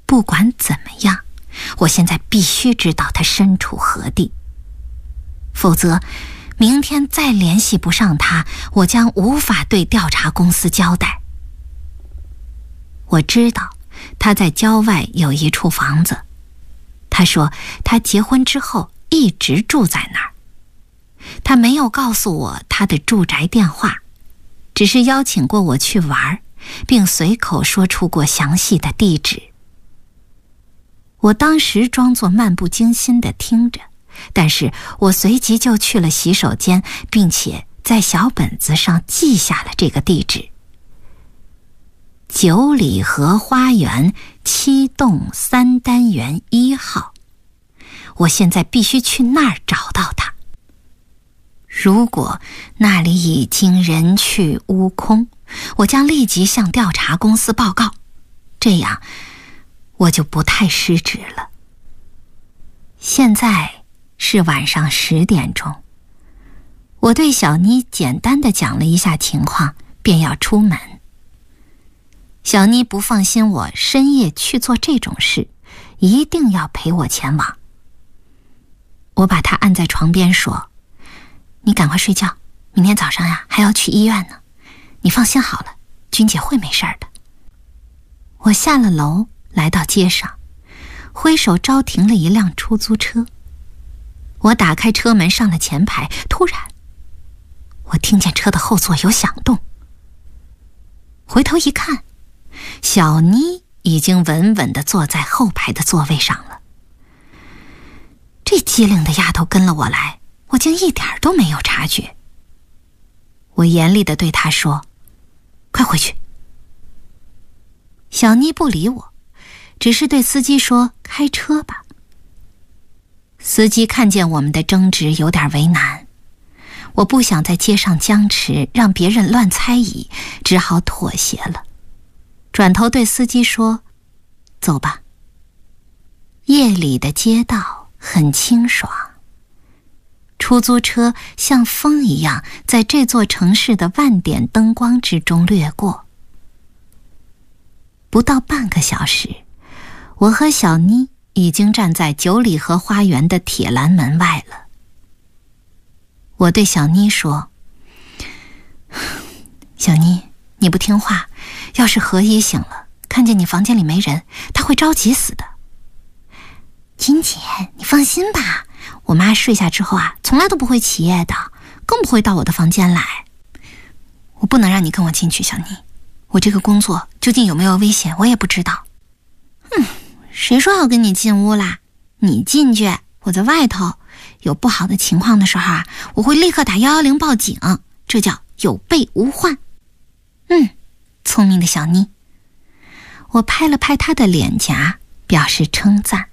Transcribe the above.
不管怎么样，我现在必须知道他身处何地，否则明天再联系不上他，我将无法对调查公司交代。我知道他在郊外有一处房子，他说他结婚之后一直住在那儿。他没有告诉我他的住宅电话，只是邀请过我去玩，并随口说出过详细的地址。我当时装作漫不经心地听着，但是我随即就去了洗手间，并且在小本子上记下了这个地址：9里河花园7栋3单元1号。我现在必须去那儿找到他。如果那里已经人去屋空，我将立即向调查公司报告，这样我就不太失职了。现在是晚上10点钟，我对小妮简单地讲了一下情况，便要出门。小妮不放心我深夜去做这种事，一定要陪我前往。我把她按在床边说：“你赶快睡觉，明天早上呀还要去医院呢。你放心好了，君姐会没事的。”我下了楼，来到街上，挥手招停了一辆出租车。我打开车门上了前排，突然我听见车的后座有响动。回头一看，小妮已经稳稳地坐在后排的座位上了。这机灵的丫头跟了我来，我竟一点都没有察觉。我严厉地对她说：“快回去。”小妮不理我，只是对司机说：“开车吧。”司机看见我们的争执有点为难，我不想在街上僵持，让别人乱猜疑，只好妥协了。转头对司机说：“走吧。”夜里的街道很清爽，出租车像风一样在这座城市的万点灯光之中掠过。不到半个小时，我和小妮已经站在9里河花园的铁栏门外了。我对小妮说：“小妮，你不听话，要是何姨醒了，看见你房间里没人，她会着急死的。”“君姐，你放心吧，我妈睡下之后啊，从来都不会起夜的，更不会到我的房间来。我不能让你跟我进去，小妮，我这个工作究竟有没有危险，我也不知道。”“谁说要跟你进屋啦？你进去，我在外头。有不好的情况的时候啊，我会立刻打110报警，这叫有备无患。”“聪明的小妮。”我拍了拍她的脸颊，表示称赞。